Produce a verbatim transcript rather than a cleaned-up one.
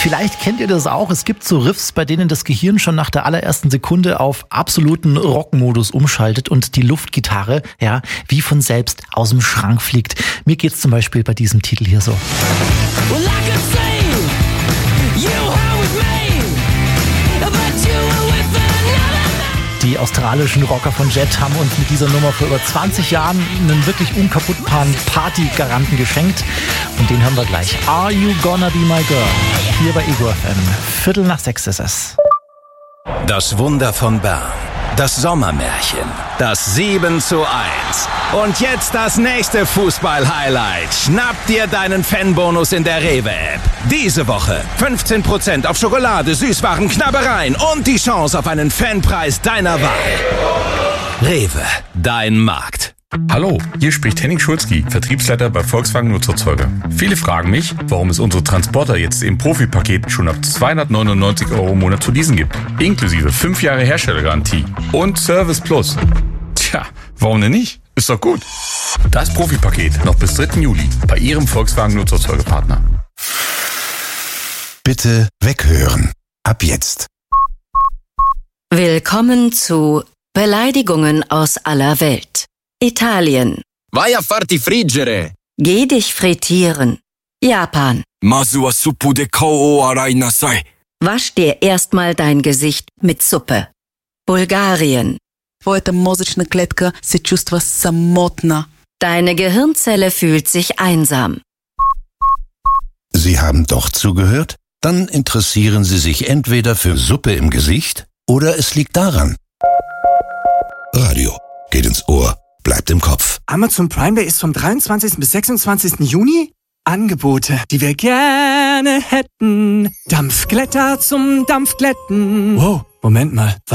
Vielleicht kennt ihr das auch. Es gibt so Riffs, bei denen das Gehirn schon nach der allerersten Sekunde auf absoluten Rockmodus umschaltet und die Luftgitarre, ja, wie von selbst aus dem Schrank fliegt. Mir geht's zum Beispiel bei diesem Titel hier so. Die australischen Rocker von Jet haben uns mit dieser Nummer vor über zwanzig Jahren einen wirklich unkaputtbaren Party-Garanten geschenkt. Und den hören wir gleich. Are You Gonna Be My Girl? Hier bei Ego F M. Viertel nach sechs ist es. Das Wunder von Bern. Das Sommermärchen. Das sieben zu eins. Und jetzt das nächste Fußball-Highlight. Schnapp dir deinen Fanbonus in der Rewe-App. Diese Woche fünfzehn Prozent auf Schokolade, Süßwaren, Knabbereien und die Chance auf einen Fanpreis deiner Wahl. Rewe, dein Markt. Hallo, hier spricht Henning Schulzki, Vertriebsleiter bei Volkswagen Nutzerzeuger. Viele fragen mich, warum es unsere Transporter jetzt im Profi-Paket schon ab zweihundertneunundneunzig Euro im Monat zu leasen gibt. Inklusive fünf Jahre Herstellergarantie und Service Plus. Tja, warum denn nicht? Ist doch gut. Das Profi-Paket noch bis dritten Juli bei Ihrem Volkswagen Nutzerzeugerpartner. Bitte weghören. Ab jetzt. Willkommen zu Beleidigungen aus aller Welt. Italien. Vai a farti friggere. Geh dich frittieren. Japan. Masu wa suppu de kao o arai nasai. Wasch dir erstmal dein Gesicht mit Suppe. Bulgarien. Твоята мозъчна клетка се чувства самотна. Deine Gehirnzelle fühlt sich einsam. Sie haben doch zugehört? Dann interessieren Sie sich entweder für Suppe im Gesicht oder es liegt daran. Radio geht ins Ohr, bleibt im Kopf. Amazon Prime Day ist vom dreiundzwanzigsten bis sechsundzwanzigsten Juni. Angebote, die wir gerne hätten. Dampfglätter zum Dampfglätten. Wow, Moment mal.